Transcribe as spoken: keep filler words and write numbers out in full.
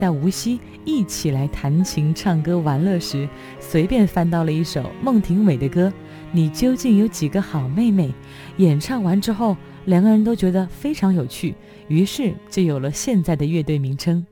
但无锡一起来弹琴唱歌玩乐时，随便翻到了一首孟庭苇的歌《你究竟有几个好妹妹》，演唱完之后两个人都觉得非常有趣，于是就有了现在的乐队名称。